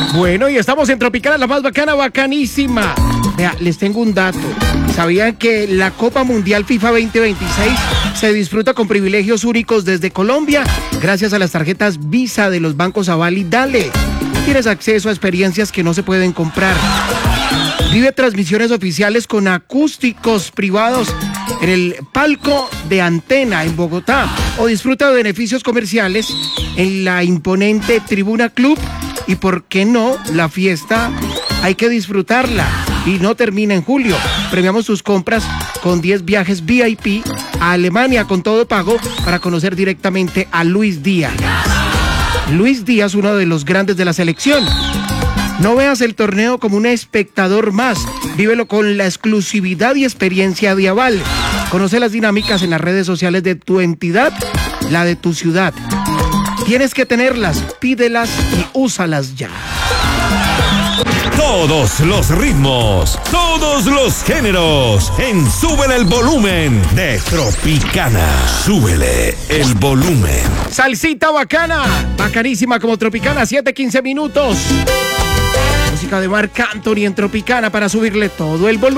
Bueno, y estamos en Tropicana, la más bacana, bacanísima. Vea, les tengo un dato. ¿Sabían que la Copa Mundial FIFA 2026 se disfruta con privilegios únicos desde Colombia? Gracias a las tarjetas Visa de los bancos Aval y Dale. Tienes acceso a experiencias que no se pueden comprar. Vive transmisiones oficiales con acústicos privados en el palco de Antena en Bogotá. O disfruta de beneficios comerciales en la imponente Tribuna Club. Y por qué no, la fiesta hay que disfrutarla y no termina en julio. Premiamos tus compras con 10 viajes VIP a Alemania con todo pago para conocer directamente a Luis Díaz. Luis Díaz, uno de los grandes de la selección. No veas el torneo como un espectador más, vívelo con la exclusividad y experiencia de Aval. Conoce las dinámicas en las redes sociales de tu entidad, la de tu ciudad. Tienes que tenerlas, pídelas y úsalas ya. Todos los ritmos, todos los géneros, en Súbele el Volumen de Tropicana. Súbele el volumen. Salsita bacana, bacanísima como Tropicana, 7:15 minutos. Música de Marc Anthony en Tropicana para subirle todo el volumen.